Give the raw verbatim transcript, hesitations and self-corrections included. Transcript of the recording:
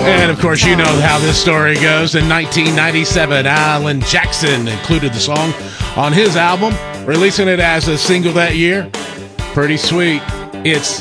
And, of course, you know how this story goes. In nineteen ninety-seven, Alan Jackson included the song on his album, releasing it as a single that year. Pretty sweet. It's